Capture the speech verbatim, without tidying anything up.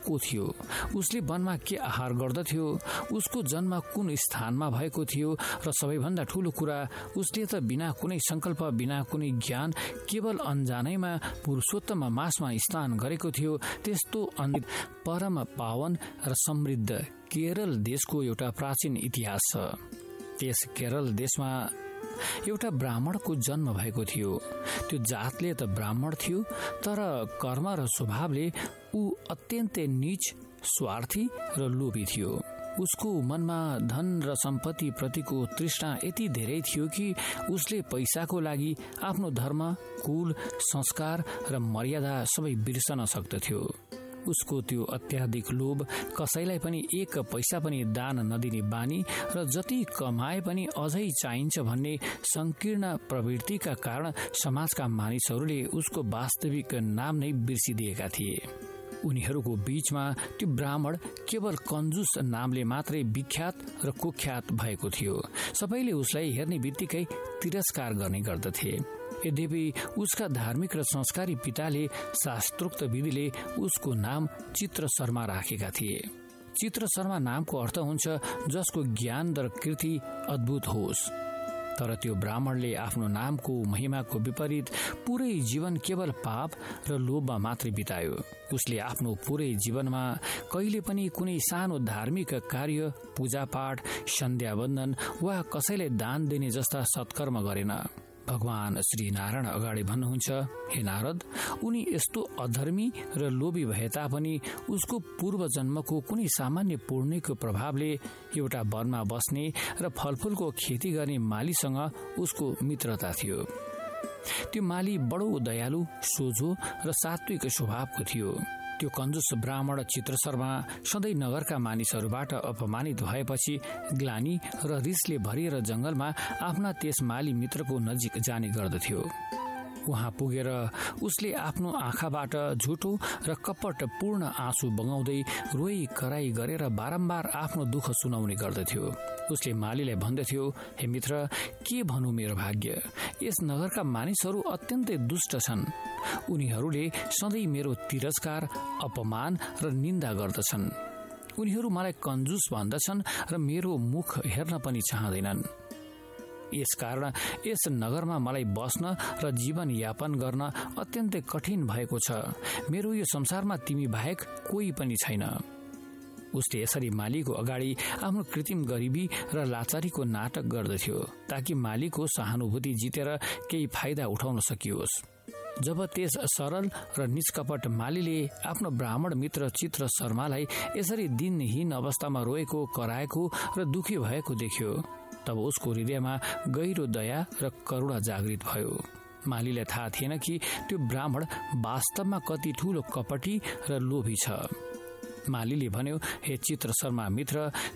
को थियो, उसले वनमा के आहार गर्दथ्यो, उसको जन्म कुन स्थानमा भएको थियो र सबैभन्दा ठूलो कुरा उसले त बिना कुनै संकल्प, बिना कुनै ज्ञान, केवल अनजानैमा पुरुषोत्तम मासमा स्नान गरेको थियो। त्यस्तो परम पावन र समृद्ध केरल देशको एउटा प्राचीन इतिहास छ। त्यस केरल देशमा एउटा ब्राह्मणको जन्म भएको थियो। त्यो जातले त ब्राह्मण थियो, तर कर्म र स्वभावले ऊ अत्यन्तै नीच, स्वार्थी र लोभी थियो। उसको मनमा धन र सम्पत्ति प्रतिको तृष्णा यति धेरै थियो कि उसले पैसाको लागि आफ्नो धर्म, कुल, संस्कार र मर्यादा सबै बिर्सन सक्दथ्यो। उसको त्यो अत्याधिक लोभ, कसैलाई पनि एक पैसा पनि दान नदिने बानी र जति कमाए पनि अझै चाहिन्छ भन्ने संकीर्ण प्रवृत्तिका कारण समाजका मानिसहरूले उसको वास्तविक नाम नै बिर्सिदिएका थिए। उनीहरूको बीचमा त्यो ब्राह्मण केवल कंजूस नामले मात्रै विख्यात र कुख्यात भएको थियो। सबैले उसलाई हेर्ने बित्तिकै तिरस्कार गर्ने गर्दथे। यद्यपि उसका धार्मिक र संस्कारी पिताले शास्त्रोक्त विधिले उसको नाम चित्र शर्मा राखेका थिए। चित्र शर्मा नामको अर्थ हुन्छ जसको ज्ञान र कृति अद्भुत होस्। तर त्यो ब्राह्मणले आफ्नो नामको महिमाको विपरीत पुरै जीवन केवल पाप र लोभमा मात्रै बितायो। उसले आफ्नो पुरै जीवनमा कहिले पनि कुनै सानो धार्मिक कार्य, पूजापाठ, सन्ध्यावन्दन वा कसैलाई दान दिने जस्ता सत्कर्म गरेन। भगवान श्री नारायण अगाडि भन्नुहुन्छ, हे नारद, उनी यस्तो अधर्मी र लोभी भए तापनि उसको पूर्व जन्मको कुनै सामान्य पुण्यको प्रभावले एउटा वनमा बस्ने र फलफूलको खेती गर्ने मालीसँग उसको मित्रता थियो। त्यो माली बडो दयालु, सोझो र सात्विक स्वभावको थियो। त्यो कंजूस ब्राह्मण चित्र शर्मा सधैँ नगरका मानिसहरूबाट अपमानित भएपछि ग्लानी र रिसले भरिएर जंगलमा आफ्ना त्यस माली मित्रको नजिक जाने गर्दथ्यो। वहाँ पुगेर उसले आफ्नो आँखाबाट झुटो र कपटपूर्ण आँसु बगाउँदै रोई कराई गरेर बारम्बार आफ्नो दुःख सुनाउने गर्दथ्यो। उसले मालीलाई भन्दथ्यो, हे मित्र, के भनौं मेरो भाग्य, यस नगरका मानिसहरू अत्यन्तै दुष्ट छन्। उनीहरूले सधैँ मेरो तिरस्कार, अपमान र निन्दा गर्दछन्। उनीहरू मलाई कंजूस भन्दछन् र मेरो मुख हेर्न पनि चाहँदैनन्। यसकारण यस नगरमा मलाई बस्न र जीवन यापन गर्न अत्यन्तै कठिन भएको छ। मेरो यो संसारमा तिमी बाहेक कोही पनि छैन। उसले यसरी मालीको अगाडि आफ्नो कृत्रिम गरिबी र लाचारीको नाटक गर्दथ्यो ताकि मालीको सहानुभूति जितेर केही फाइदा उठाउन सकियोस्। जब त्यस सरल र निष्कपट मालीले आफ्नो ब्राह्मण मित्र चित्र शर्मालाई यसरी दिनहीन अवस्थामा रोएको, कराएको र दुखी भएको देख्यो, तब उसको हृदयमा गहिरो दया र करुणा जागृत भयो। मालीलाई थाहा थिएन कि त्यो ब्राह्मण वास्तवमा कति ठूलो कपटी र लोभी छ। मालीले भन्यो, हे चित्र शर्मा मित्र,